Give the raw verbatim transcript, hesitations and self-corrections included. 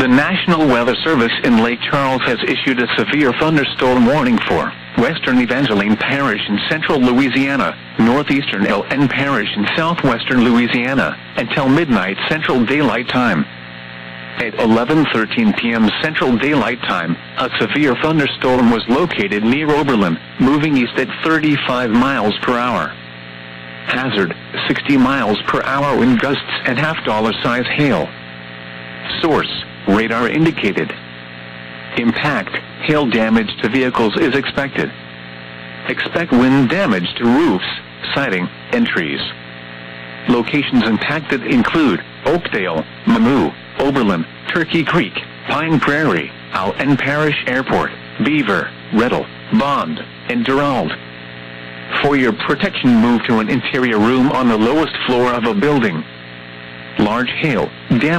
The National Weather Service in Lake Charles has issued a severe thunderstorm warning for western Evangeline Parish in central Louisiana, northeastern L N Parish in southwestern Louisiana, until midnight Central Daylight Time. At eleven thirteen p m Central Daylight Time, a severe thunderstorm was located near Oberlin, moving east at thirty-five miles per hour. Hazard, sixty miles per hour wind gusts and half-dollar size hail. Source, radar indicated. Impact, hail damage to vehicles is expected. Expect wind damage to roofs, siding, and trees. Locations impacted include Oakdale, Mamou, Oberlin, Turkey Creek, Pine Prairie, L N Parish Airport, Beaver, Riddle, Bond, and Durald. For your protection, move to an interior room on the lowest floor of a building. Large hail damage